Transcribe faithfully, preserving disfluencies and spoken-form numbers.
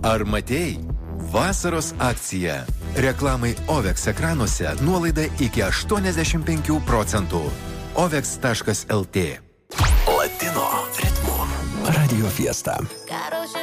Ar matei? Vasaros akcija. Reklamai Ovex ekranuose nuolaida iki aštuoniasdešimt penkių procentų. ovex taškas lt. Latino ritmu. Radio Fiesta.